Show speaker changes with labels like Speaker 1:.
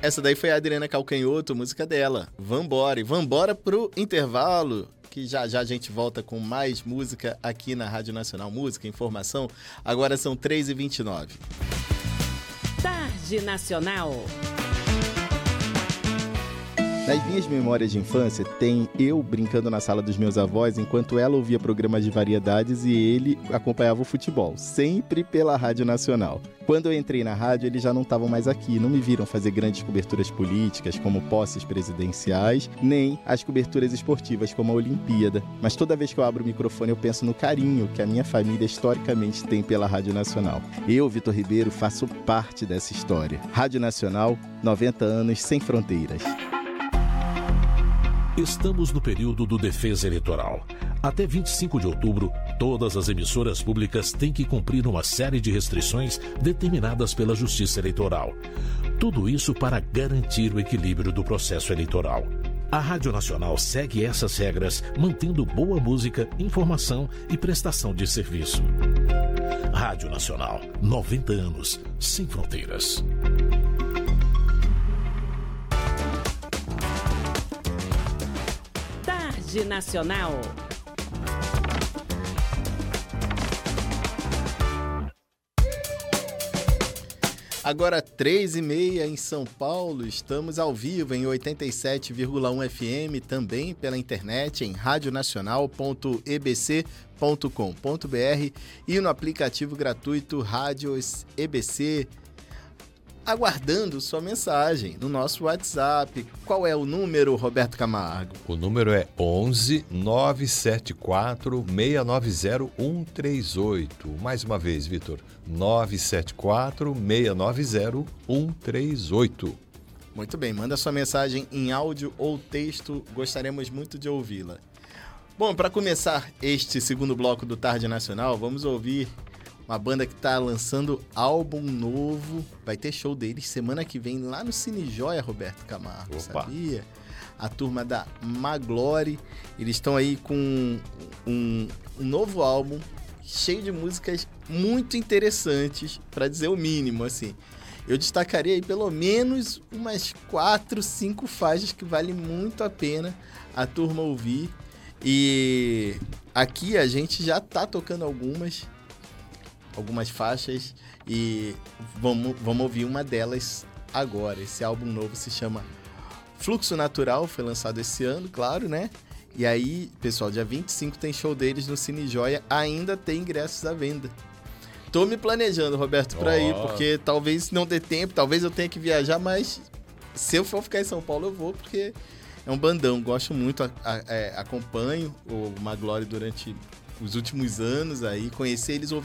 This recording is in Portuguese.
Speaker 1: Essa daí foi a Adriana Calcanhoto, música dela, Vambora. E vambora pro intervalo, que já a gente volta com mais música aqui na Rádio Nacional. Música, informação. Agora são 3h29.
Speaker 2: Tarde Nacional.
Speaker 1: Nas minhas memórias de infância, tem eu brincando na sala dos meus avós, enquanto ela ouvia programas de variedades e ele acompanhava o futebol, sempre pela Rádio Nacional. Quando eu entrei na rádio, eles já não estavam mais aqui, não me viram fazer grandes coberturas políticas, como posses presidenciais, nem as coberturas esportivas, como a Olimpíada. Mas toda vez que eu abro o microfone, eu penso no carinho que a minha família historicamente tem pela Rádio Nacional. Eu, Vitor Ribeiro, faço parte dessa história. Rádio Nacional, 90 anos sem fronteiras.
Speaker 3: Estamos no período do Defesa Eleitoral. Até 25 de outubro, todas as emissoras públicas têm que cumprir uma série de restrições determinadas pela Justiça Eleitoral. Tudo isso para garantir o equilíbrio do processo eleitoral. A Rádio Nacional segue essas regras, mantendo boa música, informação e prestação de serviço. Rádio Nacional, 90 anos, sem fronteiras.
Speaker 2: Nacional.
Speaker 1: Agora 3h30 em São Paulo, estamos ao vivo em 87,1 FM, também pela internet em radionacional.ebc.com.br e no aplicativo gratuito Rádios EBC. Aguardando sua mensagem no nosso WhatsApp. Qual é o número, Roberto Camargo?
Speaker 4: O número é 11 974 690 138. Mais uma vez, Vitor. 974 690 138.
Speaker 1: Muito bem, manda sua mensagem em áudio ou texto, gostaríamos muito de ouvi-la. Bom, para começar este segundo bloco do Tarde Nacional, vamos ouvir uma banda que está lançando álbum novo. Vai ter show deles semana que vem lá no Cine Joia, Roberto Camargo.
Speaker 4: Opa.
Speaker 1: Sabia? A turma da Maglore. Eles estão aí com um novo álbum cheio de músicas muito interessantes, para dizer o mínimo, assim. Eu destacaria aí pelo menos umas 4, 5 faixas que vale muito a pena a turma ouvir. E aqui a gente já tá tocando algumas faixas e vamos ouvir uma delas agora. Esse álbum novo se chama Fluxo Natural, foi lançado esse ano, claro, né? E aí, pessoal, dia 25 tem show deles no Cine Joia, ainda tem ingressos à venda. Tô me planejando, Roberto, pra ir, porque talvez não dê tempo, talvez eu tenha que viajar, mas se eu for ficar em São Paulo eu vou, porque é um bandão, gosto muito, acompanho o Maglore durante os últimos anos aí, conheci eles